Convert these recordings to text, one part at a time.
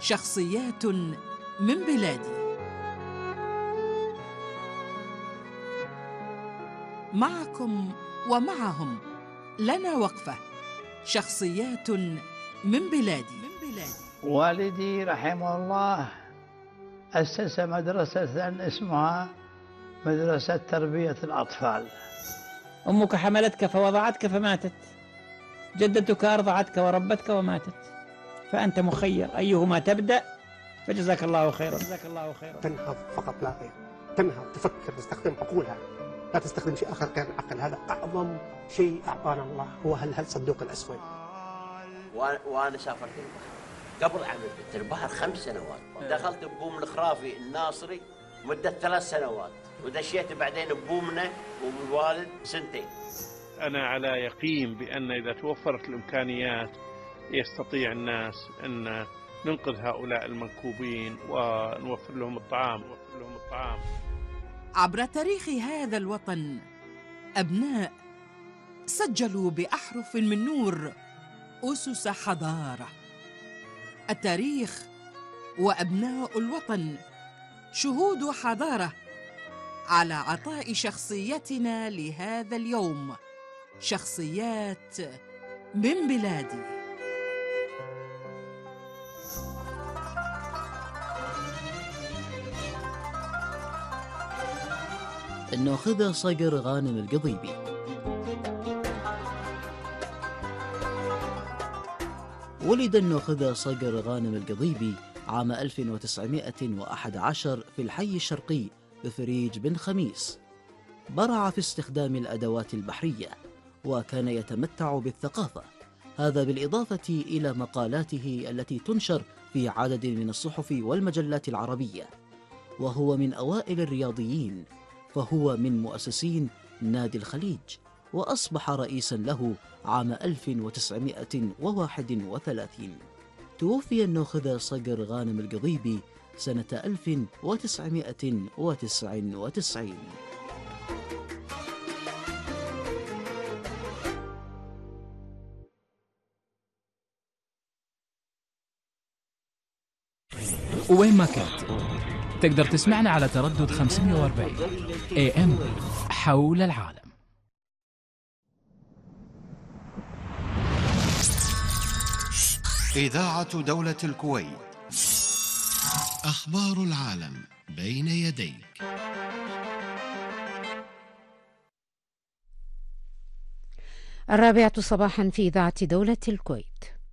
شخصيات من بلادي. معكم ومعهم لنا وقفة. شخصيات من بلادي. والدي رحمه الله أسس مدرسة اسمها مدرسة تربية الأطفال. أمك حملتك فوضعتك فماتت، جدتك أرضعتك وربتك وماتت، فأنت مخير أيهما تبدأ، فجزاك الله خيرا. تنهض فقط لا غير، تنهض، تفكر، تستخدم عقولها، لا تستخدم شيء آخر غير العقل. هذا أعظم شيء أعطانا الله، هو هالصندوق الأسود. وأنا سافرت البحر قبل عمل البحر 5 سنوات، دخلت ببوم الخرافي الناصري مدة 3 سنوات، ودشيت بعدين ببومنا وبالوالد 2 سنين. أنا على يقين بأن إذا توفرت الإمكانيات يستطيع الناس أن ننقذ هؤلاء المنكوبين ونوفر لهم الطعام. عبر تاريخ هذا الوطن أبناء سجلوا بأحرف من نور أسس حضارة. التاريخ وأبناء الوطن شهود حضارة على عطاء شخصيتنا لهذا اليوم. شخصيات من بلادي. الناخذة صقر غانم القضيبي. ولد الناخذة صقر غانم القضيبي عام 1911 في الحي الشرقي بفريج بن خميس. برع في استخدام الأدوات البحرية وكان يتمتع بالثقافة، هذا بالإضافة إلى مقالاته التي تنشر في عدد من الصحف والمجلات العربية. وهو من أوائل الرياضيين، فهو من مؤسسين نادي الخليج، وأصبح رئيسا له عام 1931. توفي الناخذة صقر غانم القضيبي سنة 1999. وين ما كنت تقدر تسمعنا على تردد 540 AM حول العالم. إذاعة دولة الكويت، أخبار العالم بين يديك. 4 صباحا في إذاعة دولة الكويت.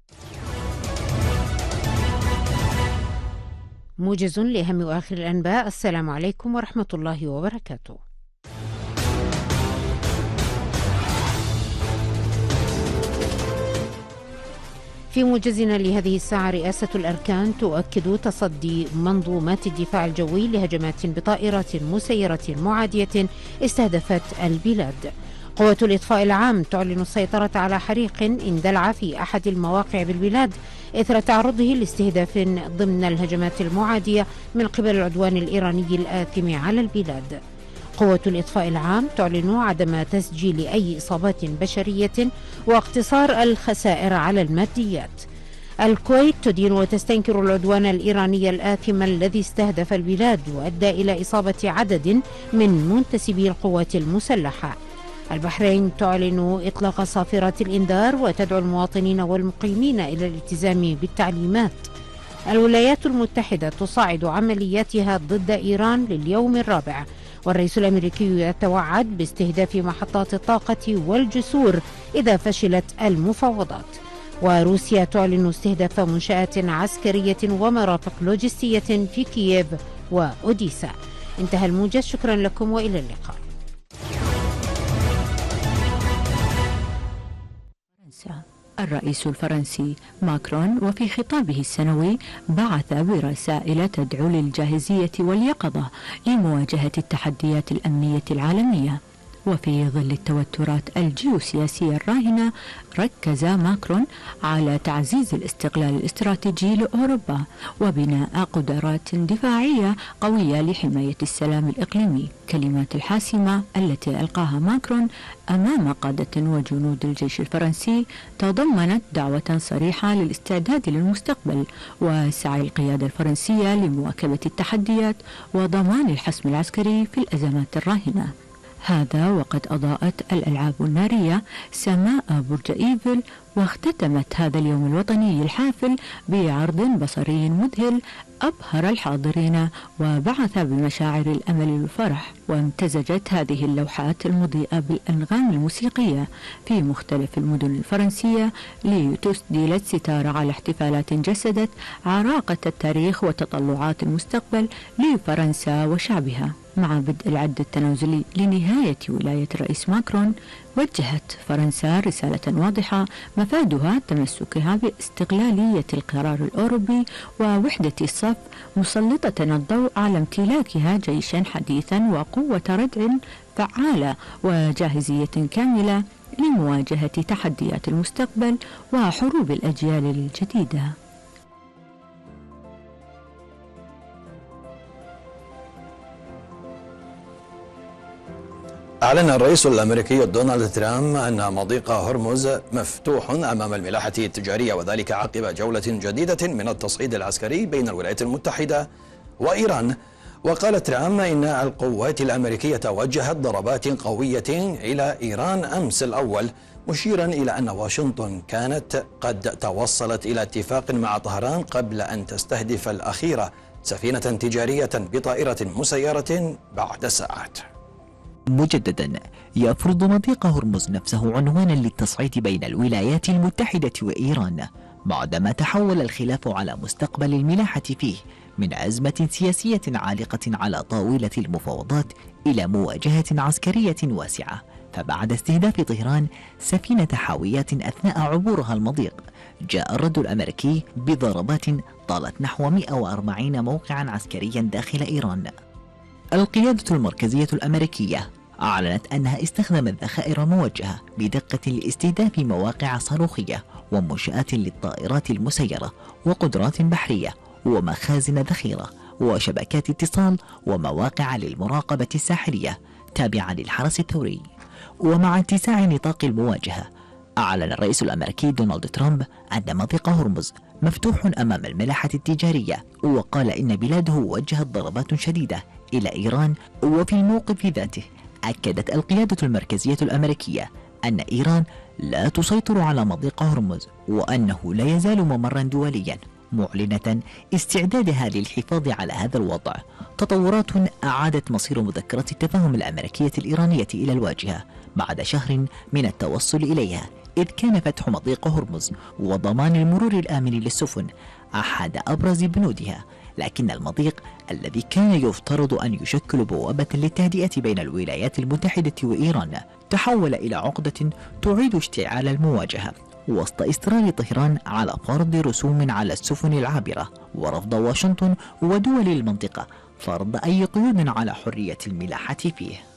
موجز لأهم وآخر الأنباء. السلام عليكم ورحمة الله وبركاته. في موجزنا لهذه الساعة، رئاسة الأركان تؤكد تصدي منظومات الدفاع الجوي لهجمات بطائرات مسيرة معادية استهدفت البلاد. قوة الإطفاء العام تعلن السيطرة على حريق اندلع في أحد المواقع بالبلاد إثر تعرضه لاستهداف ضمن الهجمات المعادية من قبل العدوان الإيراني الآثم على البلاد. قوة الإطفاء العام تعلن عدم تسجيل أي إصابات بشرية واقتصار الخسائر على الماديات. الكويت تدين وتستنكر العدوان الإيراني الآثم الذي استهدف البلاد وأدى إلى إصابة عدد من منتسبي القوات المسلحة. البحرين تعلن إطلاق صافرات الإنذار وتدعو المواطنين والمقيمين إلى الالتزام بالتعليمات. الولايات المتحدة تصاعد عملياتها ضد إيران لليوم الرابع، والرئيس الأمريكي يتوعد باستهداف محطات الطاقة والجسور إذا فشلت المفاوضات. وروسيا تعلن استهداف منشآت عسكرية ومرافق لوجستية في كييف وأوديسا. انتهى الموجز، شكرا لكم وإلى اللقاء. الرئيس الفرنسي ماكرون وفي خطابه السنوي بعث برسائل تدعو للجاهزية واليقظة لمواجهة التحديات الأمنية العالمية. وفي ظل التوترات الجيوسياسية الراهنة ركز ماكرون على تعزيز الاستقلال الاستراتيجي لأوروبا وبناء قدرات دفاعية قوية لحماية السلام الإقليمي. كلمات الحاسمة التي ألقاها ماكرون أمام قادة وجنود الجيش الفرنسي تضمنت دعوة صريحة للاستعداد للمستقبل وسعي القيادة الفرنسية لمواكبة التحديات وضمان الحسم العسكري في الأزمات الراهنة. هذا وقد أضاءت الألعاب النارية سماء برج إيفل، واختتمت هذا اليوم الوطني الحافل بعرض بصري مذهل أبهر الحاضرين وبعث بمشاعر الأمل والفرح. وامتزجت هذه اللوحات المضيئة بالأنغام الموسيقية في مختلف المدن الفرنسية لتسدي الستار على احتفالات جسدت عراقة التاريخ وتطلعات المستقبل لفرنسا وشعبها. مع بدء العد التنازلي لنهاية ولاية الرئيس ماكرون، وجهت فرنسا رسالة واضحة مفادها تمسكها باستقلالية القرار الأوروبي ووحدة الصف، مسلطة الضوء على امتلاكها جيشا حديثا وقوة ردع فعالة وجاهزية كاملة لمواجهة تحديات المستقبل وحروب الأجيال الجديدة. أعلن الرئيس الأمريكي دونالد ترامب أن مضيق هرمز مفتوح أمام الملاحة التجارية، وذلك عقب جولة جديدة من التصعيد العسكري بين الولايات المتحدة وإيران. وقال ترامب إن القوات الأمريكية وجهت ضربات قوية إلى إيران أمس الأول، مشيرا إلى أن واشنطن كانت قد توصلت إلى اتفاق مع طهران قبل أن تستهدف الأخيرة سفينة تجارية بطائرة مسيرة بعد ساعات. مجددا يفرض مضيق هرمز نفسه عنوانا للتصعيد بين الولايات المتحدة وإيران، بعدما تحول الخلاف على مستقبل الملاحة فيه من أزمة سياسية عالقة على طاولة المفاوضات إلى مواجهة عسكرية واسعة. فبعد استهداف طهران سفينة حاويات أثناء عبورها المضيق، جاء الرد الأمريكي بضربات طالت نحو 140 موقعا عسكريا داخل إيران. القيادة المركزية الأمريكية أعلنت أنها استخدمت ذخائر موجهة بدقة لاستهداف مواقع صاروخية ومنشآت للطائرات المسيرة وقدرات بحرية ومخازن ذخيرة وشبكات اتصال ومواقع للمراقبة الساحلية تابعة للحرس الثوري. ومع اتساع نطاق المواجهة، أعلن الرئيس الأمريكي دونالد ترامب أن مضيق هرمز مفتوح أمام الملاحة التجارية، وقال إن بلاده وجهت ضربات شديدة إلى إيران. وفي الموقف ذاته أكدت القيادة المركزية الأمريكية أن إيران لا تسيطر على مضيق هرمز وأنه لا يزال ممرا دوليا، معلنة استعدادها للحفاظ على هذا الوضع. تطورات أعادت مصير مذكرة التفاهم الأمريكية الإيرانية إلى الواجهة بعد شهر من التوصل إليها، إذ كان فتح مضيق هرمز وضمان المرور الآمن للسفن أحد أبرز بنودها. لكن المضيق الذي كان يفترض أن يشكل بوابة للتهدئة بين الولايات المتحدة وإيران تحول إلى عقدة تعيد اشتعال المواجهة، وسط إصرار طهران على فرض رسوم على السفن العابرة، ورفض واشنطن ودول المنطقة فرض أي قيود على حرية الملاحة فيه.